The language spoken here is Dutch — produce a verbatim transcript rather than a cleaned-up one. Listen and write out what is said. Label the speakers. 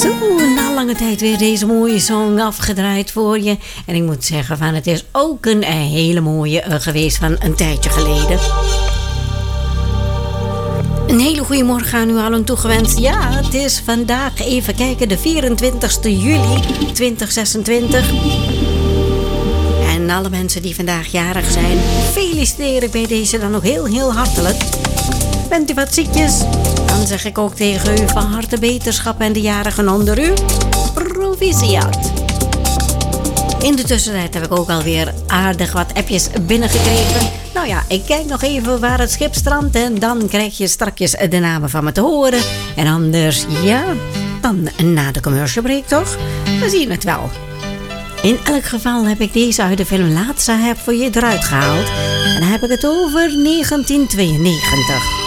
Speaker 1: Zo, na lange tijd weer deze mooie song afgedraaid voor je. En ik moet zeggen, van het is ook een hele mooie uh, geweest van een tijdje geleden. Een hele goede morgen aan u allen toegewenst. Ja, het is vandaag, even kijken, de vierentwintigste juli tweeduizend zesentwintig. En alle mensen die vandaag jarig zijn, feliciteer ik bij deze dan ook heel, heel hartelijk. Bent u wat ziekjes? Dan zeg ik ook tegen u van harte beterschap en de jarigen onder u. Proficiat. In de tussentijd heb ik ook alweer aardig wat appjes binnengekregen. Nou ja, ik kijk nog even waar het schip strandt en dan krijg je strakjes de namen van me te horen. En anders, ja, dan na de commercial break toch? We zien het wel. In elk geval heb ik deze uit de film Laat Saheb voor je eruit gehaald. En dan heb ik het over negentien tweeënnegentig.